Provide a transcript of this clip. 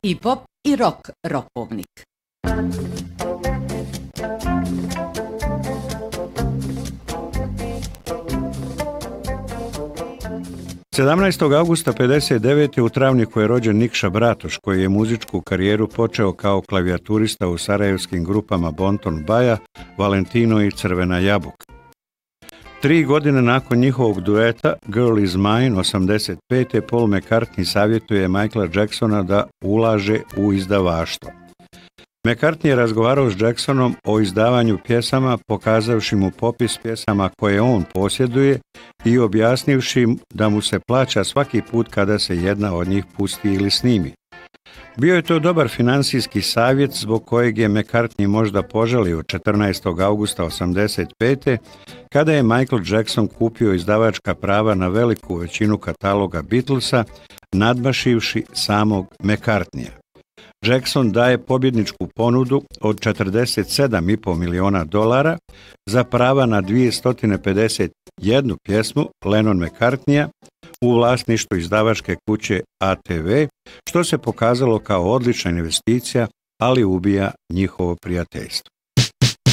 i pop i rock rokovnik. 17. augusta 1959. u Travniku je rođen Nikša Bratoš, koji je muzičku karijeru počeo kao klavijaturista u sarajevskim grupama Bonton Baja, Valentino i Crvena jabuka. 3 godine nakon njihovog dueta Girl is Mine 85. Paul McCartney savjetuje Michaela Jacksona da ulaže u izdavaštvo. McCartney je razgovarao s Jacksonom o izdavanju pjesama, pokazavši mu popis pjesama koje on posjeduje i objasnivši da mu se plaća svaki put kada se jedna od njih pusti ili snimi. Bio je to dobar financijski savjet zbog kojeg je McCartney možda poželio 14. augusta 85. kada je Michael Jackson kupio izdavačka prava na veliku većinu kataloga Beatlesa, nadmašivši samog McCartneya. Jackson daje pobjedničku ponudu od $47,5 miliona za prava na 251 pjesmu Lennon-McCartneya u vlasništvu izdavačke kuće ATV, što se pokazalo kao odlična investicija, ali ubija njihovo prijateljstvo.